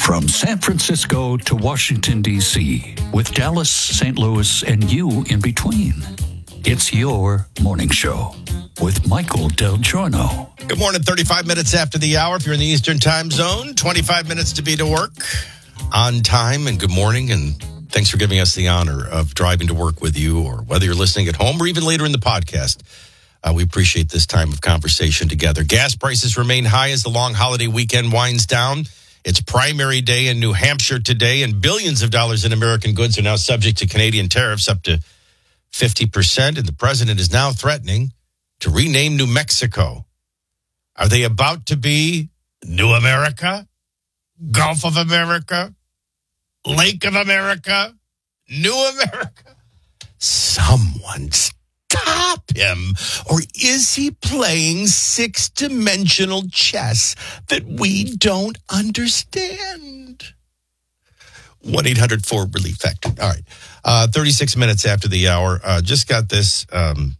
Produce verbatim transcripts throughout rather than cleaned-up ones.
From San Francisco to Washington, D C, with Dallas, Saint Louis, and you in between. It's your morning show with Michael Del Giorno. Good morning, thirty-five minutes after the hour. If you're in the Eastern time zone, twenty-five minutes to be to work on time. And good morning, and thanks for giving us the honor of driving to work with you, or whether you're listening at home or even later in the podcast. Uh, we appreciate this time of conversation together. Gas prices remain high as the long holiday weekend winds down. It's primary day in New Hampshire today, and billions of dollars in American goods are now subject to Canadian tariffs up to fifty percent, and the president is now threatening to rename New Mexico. Are they about to be New America? Gulf of America? Lake of America? New America? Someone stop him. Or is he playing six-dimensional chess that we don't understand? one eight hundred four relief factor. All right. Uh, thirty-six minutes after the hour. Uh, just got this um,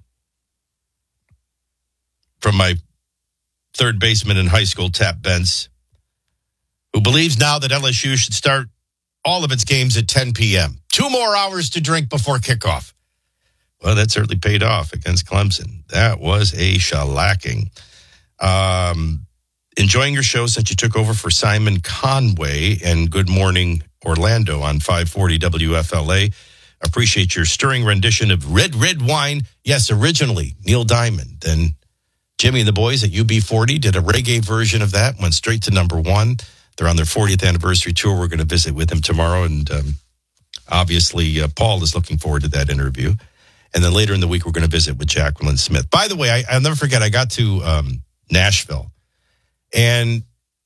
from my third baseman in high school, Tap Bentz, who believes now that L S U should start all of its games at ten p.m. Two more hours to drink before kickoff. Well, that certainly paid off against Clemson. That was a shellacking. Um, enjoying your show since you took over for Simon Conway and Good Morning Orlando on five forty W F L A. Appreciate your stirring rendition of Red, Red Wine. Yes, originally Neil Diamond. Then Jimmy and the boys at U B forty did a reggae version of that, went straight to number one. They're on their fortieth anniversary tour. We're going to visit with them tomorrow. And um, obviously, uh, Paul is looking forward to that interview. And then later in the week, we're going to visit with Jacqueline Smith. By the way, I, I'll never forget, I got to um, Nashville. And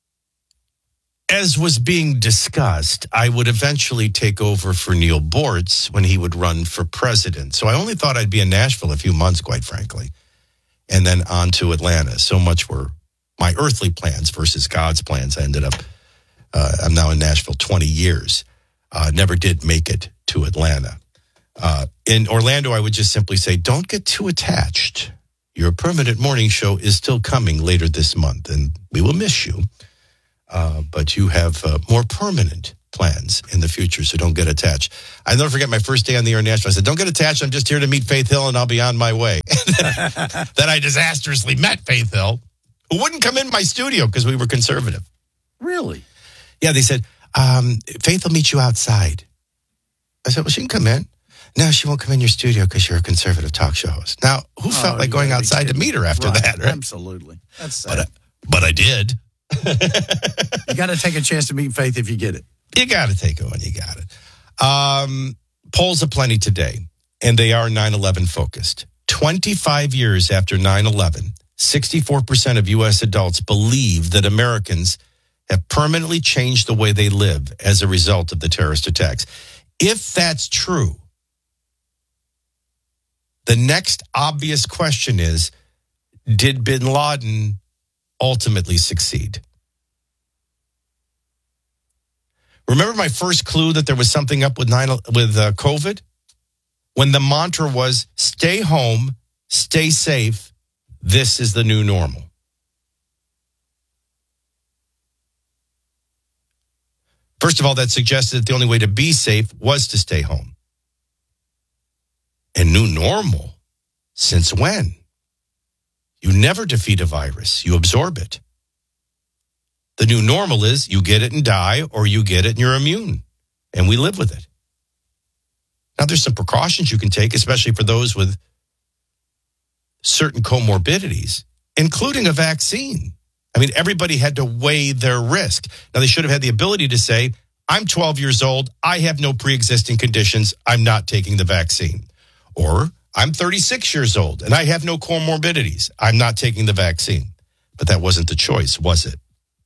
as was being discussed, I would eventually take over for Neil Bortz when he would run for president. So I only thought I'd be in Nashville a few months, quite frankly. And then on to Atlanta. So much were my earthly plans versus God's plans. I ended up, uh, I'm now in Nashville twenty years. Uh, never did make it to Atlanta. Uh, in Orlando, I would just simply say, don't get too attached. Your permanent morning show is still coming later this month, and we will miss you. Uh, but you have uh, more permanent plans in the future, so don't get attached. I'll never forget my first day on the air in Nashville. I said, don't get attached. I'm just here to meet Faith Hill, and I'll be on my way. Then I disastrously met Faith Hill, who wouldn't come in my studio because we were conservative. Really? Yeah, they said, um, Faith will meet you outside. I said, well, she can come in. No, she won't come in your studio because you're a conservative talk show host. Now, who felt oh, like going outside to meet her after right, that, right? Absolutely. That's sad. But I, but I did. You got to take a chance to meet Faith if you get it. You got to take it when you got it. Um, polls aplenty today, and they are nine eleven focused. twenty-five years after nine eleven, sixty-four percent of U S adults believe that Americans have permanently changed the way they live as a result of the terrorist attacks. If that's true, the next obvious question is, did bin Laden ultimately succeed? Remember my first clue that there was something up with nine with uh, COVID? When the mantra was, stay home, stay safe, this is the new normal. First of all, that suggested that the only way to be safe was to stay home. And new normal? Since when? You never defeat a virus. You absorb it. The new normal is you get it and die, or you get it and you're immune. And we live with it. Now, there's some precautions you can take, especially for those with certain comorbidities, including a vaccine. I mean, everybody had to weigh their risk. Now, they should have had the ability to say, I'm twelve years old. I have no pre-existing conditions. I'm not taking the vaccine. Or I'm thirty-six years old and I have no comorbidities. I'm not taking the vaccine. But that wasn't the choice, was it?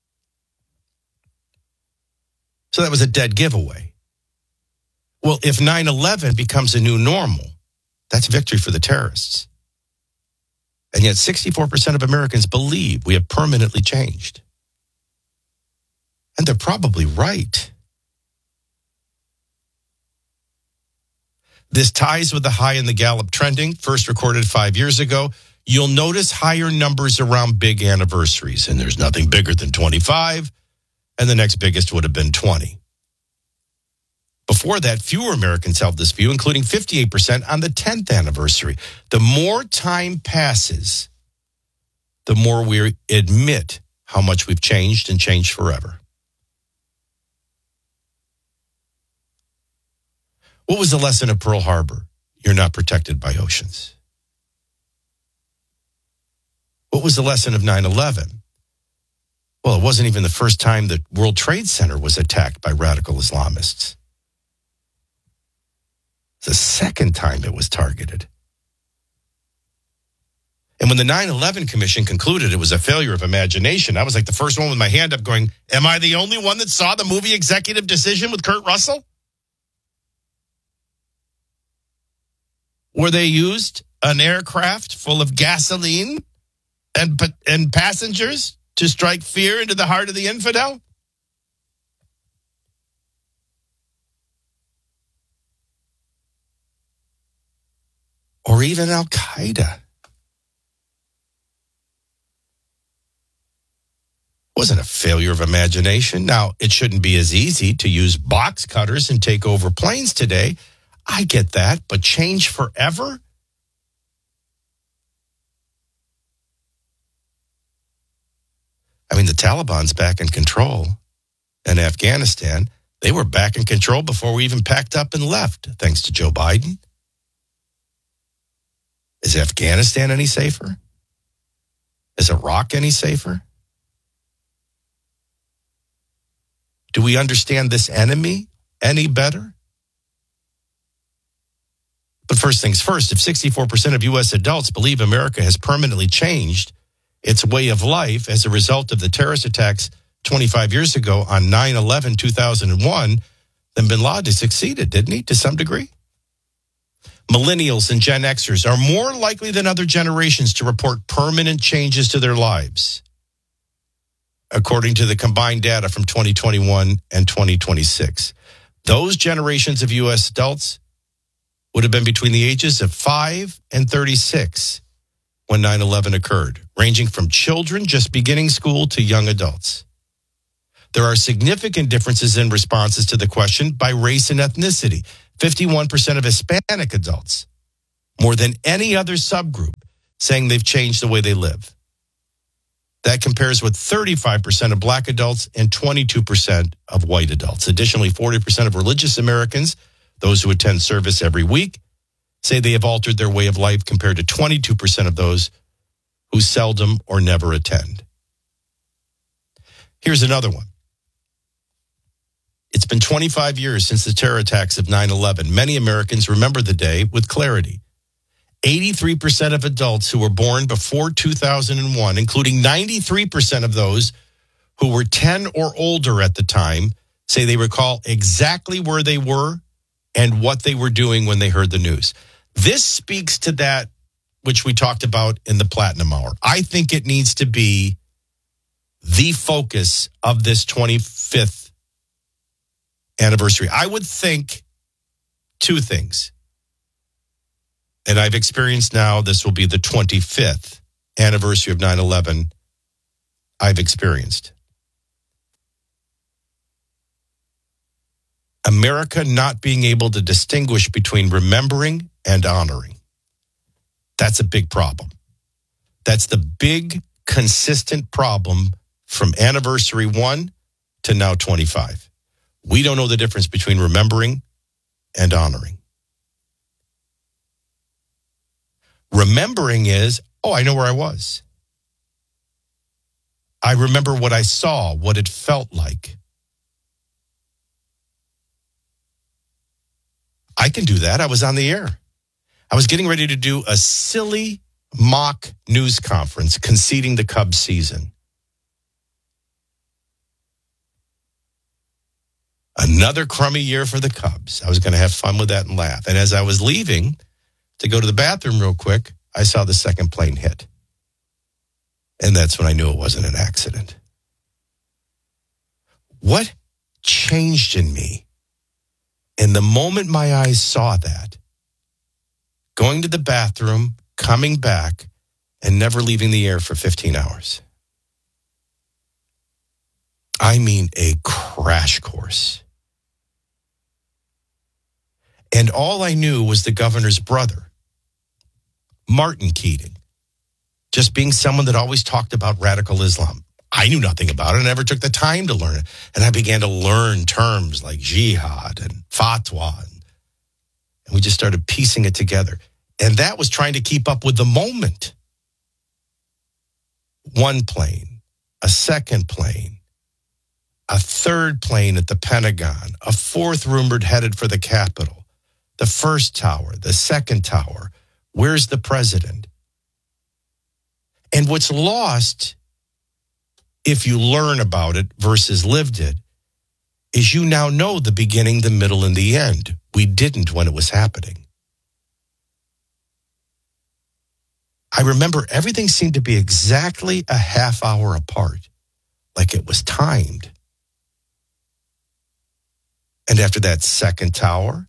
So that was a dead giveaway. Well, if nine eleven becomes a new normal, that's victory for the terrorists. And yet sixty-four percent of Americans believe we have permanently changed. And they're probably right. This ties with the high in the Gallup trending, first recorded five years ago. You'll notice higher numbers around big anniversaries, and there's nothing bigger than twenty-five. and the next biggest would have been twenty. Before that, fewer Americans held this view, including fifty-eight percent on the tenth anniversary. The more time passes, the more we admit how much we've changed and changed forever. What was the lesson of Pearl Harbor? You're not protected by oceans. What was the lesson of nine eleven? Well, it wasn't even the first time the World Trade Center was attacked by radical Islamists. It's the second time it was targeted. And when the nine eleven Commission concluded it was a failure of imagination, I was like the first one with my hand up going, am I the only one that saw the movie Executive Decision with Kurt Russell? Where they used an aircraft full of gasoline and and passengers to strike fear into the heart of the infidel? Or even Al-Qaeda. Wasn't a failure of imagination. Now, it shouldn't be as easy to use box cutters and take over planes today. I get that, but change forever? I mean, the Taliban's back in control in Afghanistan. They were back in control before we even packed up and left, thanks to Joe Biden. Is Afghanistan any safer? Is Iraq any safer? Do we understand this enemy any better? But first things first, if sixty-four percent of U S adults believe America has permanently changed its way of life as a result of the terrorist attacks twenty-five years ago on nine eleven two thousand one, then bin Laden succeeded, didn't he, to some degree? Millennials and Gen Xers are more likely than other generations to report permanent changes to their lives, according to the combined data from twenty twenty-one and twenty twenty-six. Those generations of U S adults would have been between the ages of five and thirty-six when nine eleven occurred, ranging from children just beginning school to young adults. There are significant differences in responses to the question by race and ethnicity. fifty-one percent of Hispanic adults, more than any other subgroup, saying they've changed the way they live. That compares with thirty-five percent of black adults and twenty-two percent of white adults. Additionally, forty percent of religious Americans, those who attend service every week, say they have altered their way of life compared to twenty-two percent of those who seldom or never attend. Here's another one. It's been twenty-five years since the terror attacks of nine eleven. Many Americans remember the day with clarity. eighty-three percent of adults who were born before two thousand one, including ninety-three percent of those who were ten or older at the time, say they recall exactly where they were and what they were doing when they heard the news. This speaks to that which we talked about in the Platinum Hour. I think it needs to be the focus of this twenty-fifth anniversary. I would think two things. And I've experienced now, this will be the twenty-fifth anniversary of nine eleven I've experienced. America not being able to distinguish between remembering and honoring. That's a big problem. That's the big, consistent problem from anniversary one to now twenty-five. We don't know the difference between remembering and honoring. Remembering is, oh, I know where I was. I remember what I saw, what it felt like. I can do that. I was on the air. I was getting ready to do a silly mock news conference conceding the Cubs season. Another crummy year for the Cubs. I was going to have fun with that and laugh. And as I was leaving to go to the bathroom real quick, I saw the second plane hit. And that's when I knew it wasn't an accident. What changed in me? And the moment my eyes saw that, going to the bathroom, coming back, and never leaving the air for fifteen hours. I mean a crash course. And all I knew was the governor's brother, Martin Keating, just being someone that always talked about radical Islam. I knew nothing about it. I never took the time to learn it. And I began to learn terms like jihad and fatwa. And, and we just started piecing it together. And that was trying to keep up with the moment. One plane, a second plane, a third plane at the Pentagon, a fourth rumored headed for the Capitol, the first tower, the second tower. Where's the president? And what's lost, if you learn about it versus lived it, is you now know the beginning, the middle, and the end. We didn't when it was happening. I remember everything seemed to be exactly a half hour apart, like it was timed. And after that second tower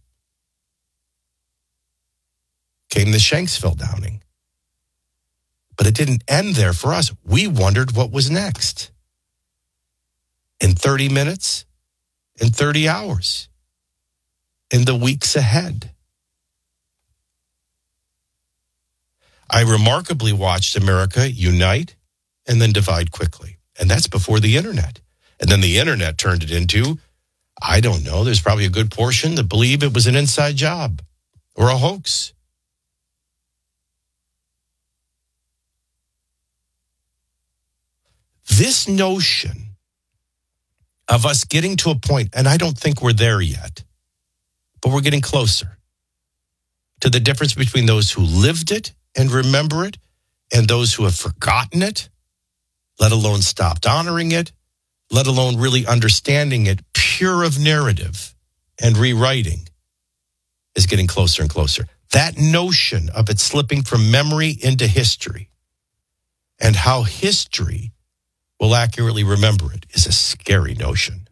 came the Shanksville downing. But it didn't end there for us. We wondered what was next. In thirty minutes, in thirty hours, in the weeks ahead. I remarkably watched America unite and then divide quickly. And that's before the internet. And then the internet turned it into, I don't know, there's probably a good portion that believe it was an inside job or a hoax. This notion of us getting to a point, and I don't think we're there yet, but we're getting closer to the difference between those who lived it and remember it and those who have forgotten it, let alone stopped honoring it, let alone really understanding it, pure of narrative and rewriting, is getting closer and closer. That notion of it slipping from memory into history and how history will accurately remember it is a scary notion.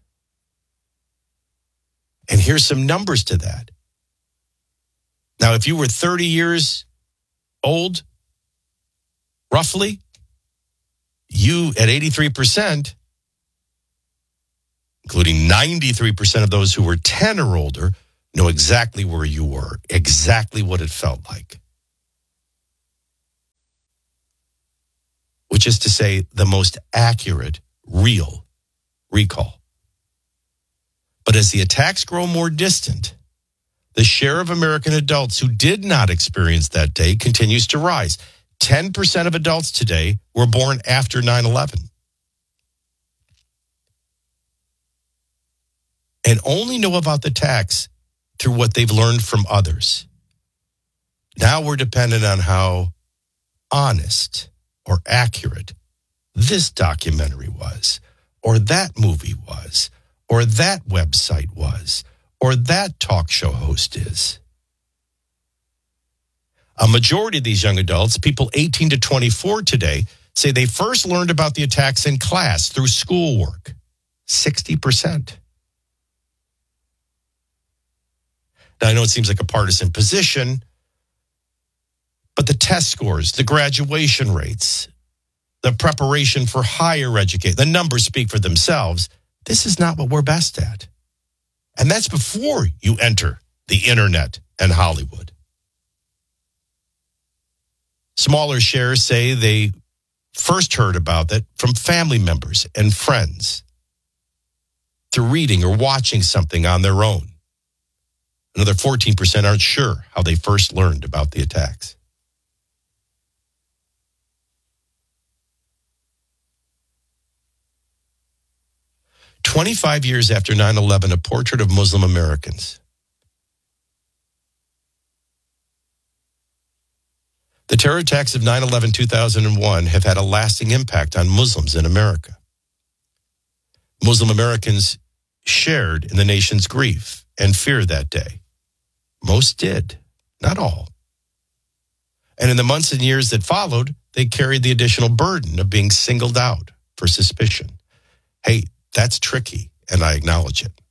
And here's some numbers to that. Now, if you were thirty years old, roughly, you at eighty-three percent, including ninety-three percent of those who were ten or older, know exactly where you were, exactly what it felt like. Which is to say, the most accurate, real recall. But as the attacks grow more distant, the share of American adults who did not experience that day continues to rise. ten percent of adults today were born after nine eleven. And only know about the attacks through what they've learned from others. Now we're dependent on how honest or accurate this documentary was, or that movie was, or that website was, or that talk show host is. A majority of these young adults, people eighteen to twenty-four today, say they first learned about the attacks in class through schoolwork. sixty percent. Now, I know it seems like a partisan position, but the test scores, the graduation rates, the preparation for higher education, the numbers speak for themselves. This is not what we're best at. And that's before you enter the internet and Hollywood. Smaller shares say they first heard about that from family members and friends through reading or watching something on their own. Another fourteen percent aren't sure how they first learned about the attacks. twenty-five years after nine eleven, a portrait of Muslim Americans. The terror attacks of nine eleven two thousand one have had a lasting impact on Muslims in America. Muslim Americans shared in the nation's grief and fear that day. Most did, not all. And in the months and years that followed, they carried the additional burden of being singled out for suspicion. Hey, that's tricky, and I acknowledge it.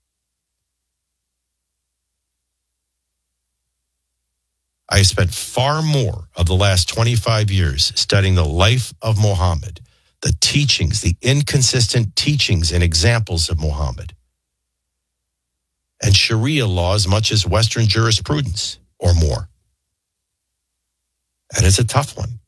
I have spent far more of the last twenty-five years studying the life of Muhammad, the teachings, the inconsistent teachings and examples of Muhammad, and Sharia law as much as Western jurisprudence or more. And it's a tough one.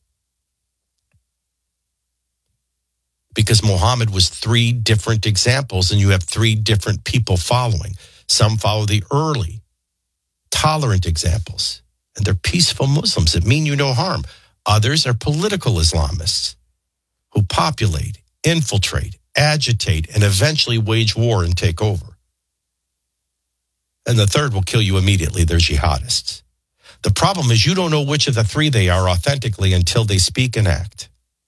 Because Muhammad was three different examples, and you have three different people following. Some follow the early, tolerant examples, and they're peaceful Muslims that mean you no harm. Others are political Islamists who populate, infiltrate, agitate, and eventually wage war and take over. And the third will kill you immediately. They're jihadists. The problem is you don't know which of the three they are authentically until they speak and act.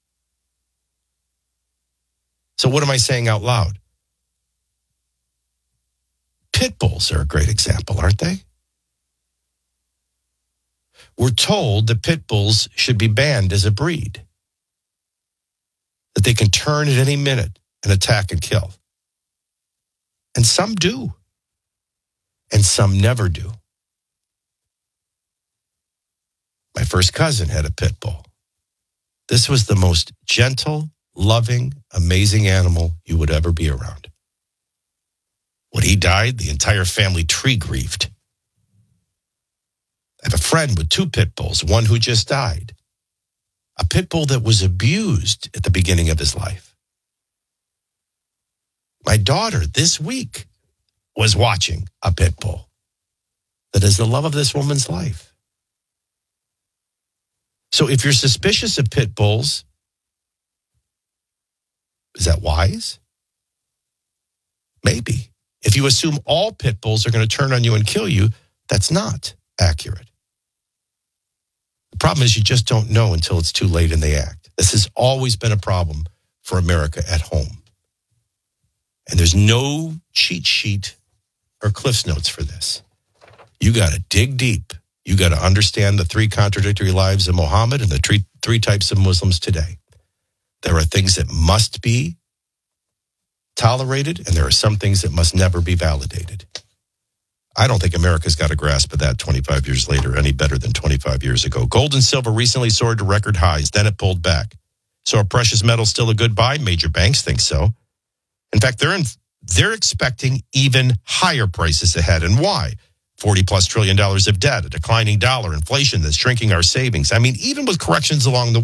So what am I saying out loud? Pit bulls are a great example, aren't they? We're told that pit bulls should be banned as a breed, that they can turn at any minute and attack and kill. And some do, and some never do. My first cousin had a pit bull. This was the most gentle, loving, amazing animal you would ever be around. When he died, the entire family tree grieved. I have a friend with two pit bulls, one who just died. A pit bull that was abused at the beginning of his life. My daughter this week was watching a pit bull that is the love of this woman's life. So if you're suspicious of pit bulls, is that wise? Maybe. If you assume all pit bulls are going to turn on you and kill you, that's not accurate. The problem is you just don't know until it's too late and they act. This has always been a problem for America at home. And there's no cheat sheet or Cliff's Notes for this. You got to dig deep. You got to understand the three contradictory lives of Muhammad and the three, three types of Muslims today. There are things that must be tolerated, and there are some things that must never be validated. I don't think America's got a grasp of that twenty-five years later any better than twenty-five years ago. Gold and silver recently soared to record highs, then it pulled back. So are precious metals still a good buy? Major banks think so. In fact, they're in, they're expecting even higher prices ahead. And why? forty plus trillion dollars of debt, a declining dollar, inflation that's shrinking our savings. I mean, even with corrections along the